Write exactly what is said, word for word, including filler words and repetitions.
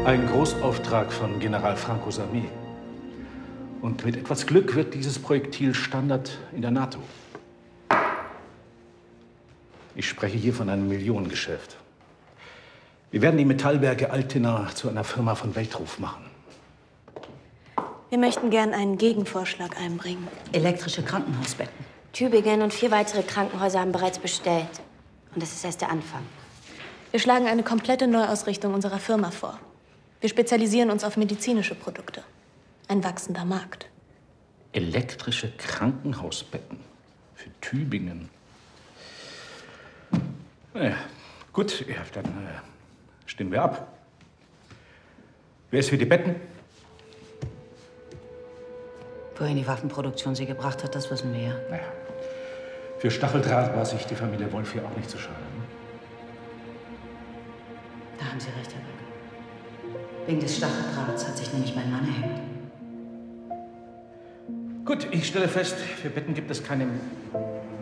Ein Großauftrag von General Francos Armee. Und mit etwas Glück wird dieses Projektil Standard in der NATO. Ich spreche hier von einem Millionengeschäft. Wir werden die Metallwerke Altena zu einer Firma von Weltruf machen. Wir möchten gern einen Gegenvorschlag einbringen. Elektrische Krankenhausbetten. Tübingen und vier weitere Krankenhäuser haben bereits bestellt. Und das ist erst der Anfang. Wir schlagen eine komplette Neuausrichtung unserer Firma vor. Wir spezialisieren uns auf medizinische Produkte. Ein wachsender Markt. Elektrische Krankenhausbetten für Tübingen. Naja, gut, ja, dann äh, stimmen wir ab. Wer ist für die Betten? Wohin die Waffenproduktion sie gebracht hat, das wissen wir ja. Naja, für Stacheldraht war sich die Familie Wolf hier auch nicht zu schade. Ne? Da haben Sie recht, Herr Böck. Wegen des Stacheldrahts hat sich nämlich mein Mann erhängt. Gut, ich stelle fest, für Betten gibt es keine